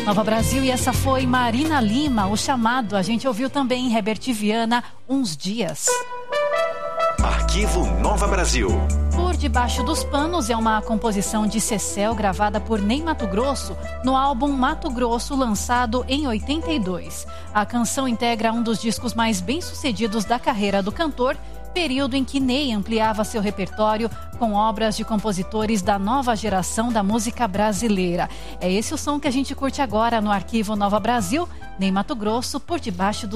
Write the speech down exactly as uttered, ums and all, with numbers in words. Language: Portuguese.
Nova Brasil, e essa foi Marina Lima, O Chamado. A gente ouviu também Herbert Viana, Uns Dias. Arquivo Nova Brasil. Por Debaixo dos Panos é uma composição de Cecel gravada por Ney Matogrosso no álbum Mato Grosso, lançado em oitenta e dois. A canção integra um dos discos mais bem-sucedidos da carreira do cantor, período em que Ney ampliava seu repertório com obras de compositores da nova geração da música brasileira. É esse o som que a gente curte agora no Arquivo Nova Brasil, Ney Matogrosso, Por Debaixo dos